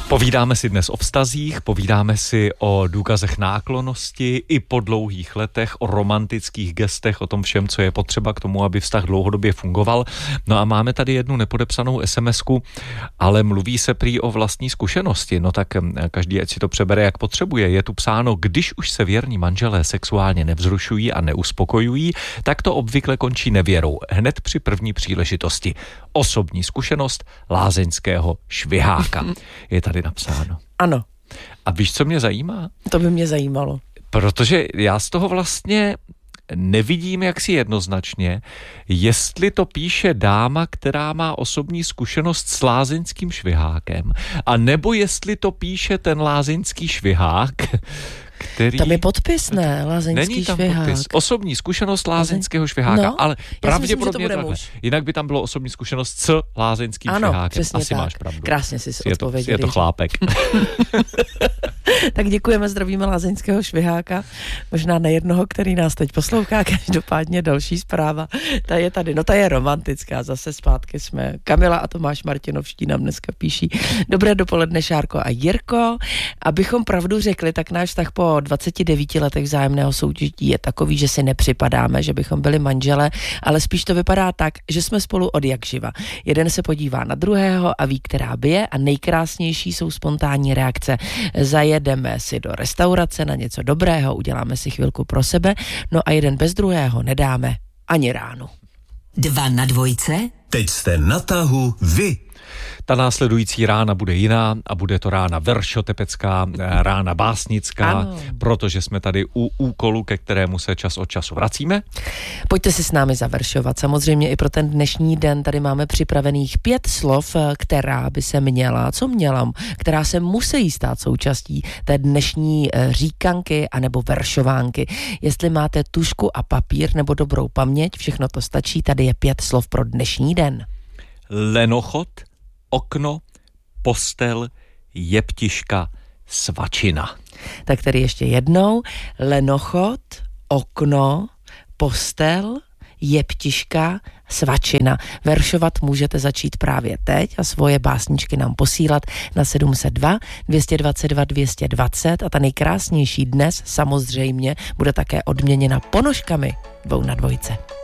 Povídáme si dnes o vztazích, povídáme si o důkazech náklonnosti i po dlouhých letech, o romantických gestech, o tom všem, co je potřeba k tomu, aby vztah dlouhodobě fungoval. No a máme tady jednu nepodepsanou SMS-ku, ale mluví se prý o vlastní zkušenosti. No tak každý ať si to přebere, jak potřebuje. Je tu psáno, když už se věrní manželé sexuálně nevzrušují a neuspokojují, tak to obvykle končí nevěrou. Hned při první příležitosti. Osobní zkušenost lázeňského šviháka. Je tady napsáno. Ano. A víš, co mě zajímá? To by mě zajímalo. Protože já z toho vlastně nevidím jaksi jednoznačně, jestli to píše dáma, která má osobní zkušenost s lázeňským švihákem, a nebo jestli to píše ten lázeňský švihák, který... Tam je podpis, ne? Lázeňský Není tam švihák. podpis. Osobní zkušenost lázeňského šviháka, No, ale pravděpodobně myslím, takhle. Jinak by tam bylo osobní zkušenost s lázeňským švihákem. Přesně Asi tak. máš pravdu. Krásně jsi odpověděl. Je to chlápek. Tak děkujeme, zdravíme lázeňského šviháka. Možná nejednoho, který nás teď poslouchá, každopádně další zpráva. Ta je tady, no ta je romantická, zase zpátky jsme. Kamila a Tomáš Martinovští nám dneska píší. Dobré dopoledne, Šárko a Jirko. Abychom pravdu řekli, tak náš vztah po 29 letech vzájemného soužití je takový, že si nepřipadáme, že bychom byli manželé, ale spíš to vypadá tak, že jsme spolu od jak živa. Jeden se podívá na druhého a ví, která bije, a nejkrásnější jsou spontánní reakce. Zajedeme si do restaurace na něco dobrého, uděláme si chvilku pro sebe, no a jeden bez druhého nedáme ani ránu. 2 na 2. Teď jste na tahu vy. Ta následující rána bude jiná a bude to rána veršotepecká, rána básnická, ano. Protože jsme tady u úkolu, ke kterému se čas od času vracíme. Pojďte si s námi zaveršovat. Samozřejmě i pro ten dnešní den tady máme připravených 5 slov, která by se měla, která se musí stát součástí té dnešní říkanky anebo veršovánky. Jestli máte tužku a papír nebo dobrou paměť, všechno to stačí. Tady je 5 slov pro dnešní den. Lenochod, okno, postel, jeptiška, svačina. Tak tedy ještě jednou. Lenochod, okno, postel, jeptiška, svačina. Veršovat můžete začít právě teď a svoje básničky nám posílat na 702 222 220 a ta nejkrásnější dnes samozřejmě bude také odměněna ponožkami 2 na 2.